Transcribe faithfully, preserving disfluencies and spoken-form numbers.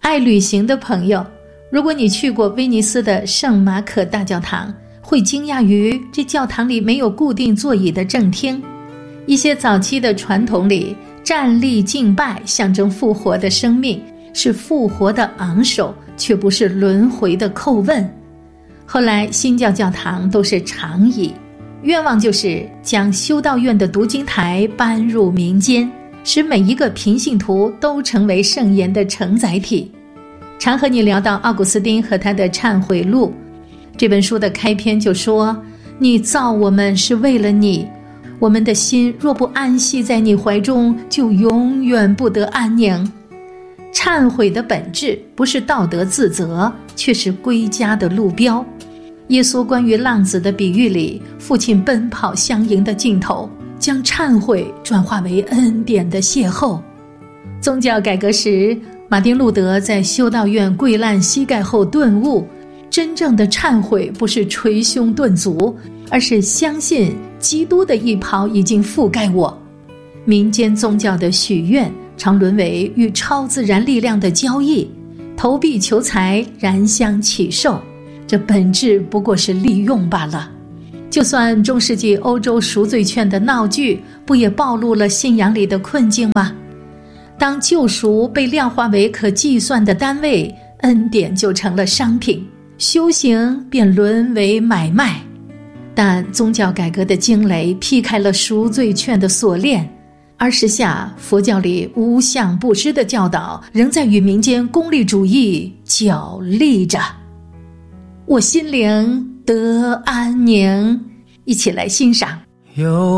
爱旅行的朋友，如果你去过威尼斯的圣马可大教堂，会惊讶于这教堂里没有固定座椅的正厅。一些早期的传统里，站立敬拜象征复活的生命，是复活的昂首，却不是轮回的叩问。后来新教教堂都是长椅，愿望就是将修道院的读经台搬入民间，使每一个平信徒都成为圣言的承载体。常和你聊到奥古斯丁和他的忏悔录，这本书的开篇就说，你造我们是为了你，我们的心若不安息在你怀中，就永远不得安宁。忏悔的本质不是道德自责，却是归家的路标。耶稣关于浪子的比喻里，父亲奔跑相迎的镜头，将忏悔转化为恩典的邂逅。宗教改革时，马丁路德在修道院跪烂膝盖后顿悟，真正的忏悔不是捶胸顿足，而是相信基督的衣袍已经覆盖我。民间宗教的许愿常沦为与超自然力量的交易，投币求财，燃香祈寿，这本质不过是利用罢了。就算中世纪欧洲赎罪券的闹剧，不也暴露了信仰里的困境吗？当救赎被量化为可计算的单位，恩典就成了商品，修行便沦为买卖。但宗教改革的惊雷劈开了赎罪券的锁链，而时下佛教里无相布施的教导仍在与民间功利主义角力着。我心灵得安宁，一起来欣赏。 有